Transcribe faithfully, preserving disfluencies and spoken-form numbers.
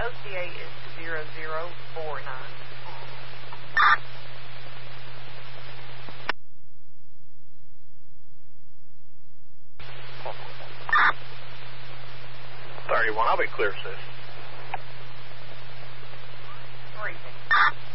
O T A is zero zero four nine. thirty-one, I'll be clear, sis. Briefing.